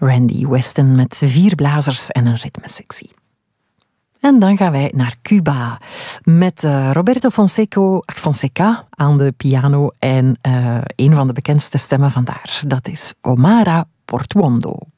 Randy Weston met 4 blazers en een ritmesectie. En dan gaan wij naar Cuba met Roberto Fonseca aan de piano en een van de bekendste stemmen vandaar. Dat is Omara Portuondo.